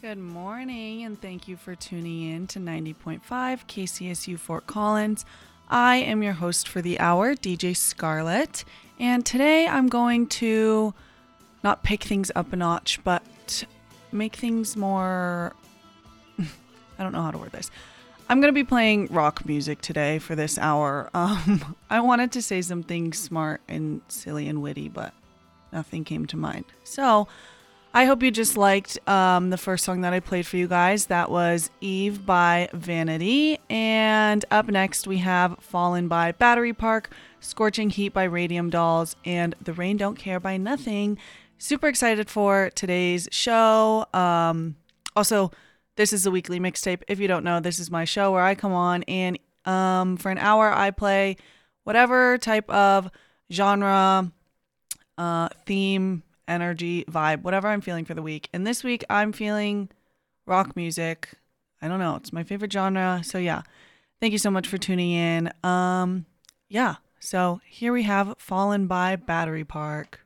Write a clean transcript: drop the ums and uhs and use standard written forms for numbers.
Good morning, and thank you for tuning in to 90.5 KCSU Fort Collins. I am your host for the hour, DJ Scarlett, and today I'm going to not pick things up a notch, but make things more... I don't know how to word this. I'm going to be playing rock music today for this hour. I wanted to say something smart and silly and witty, but nothing came to mind. So I hope you just liked the first song that I played for you guys. That was Eve by Vanity. And up next we have Fallen by Battery Park, Scorching Heat by Radium Dolls, and The Rain Don't Care by Nothing. Super excited for today's show. Also, this is a weekly mixtape. If you don't know, this is my show where I come on and for an hour I play whatever type of genre, theme, energy, vibe, whatever I'm feeling for the week. And this week I'm feeling rock music. I don't know. It's my favorite genre. So yeah, thank you so much for tuning in. So here we have Fallen by Battery Park.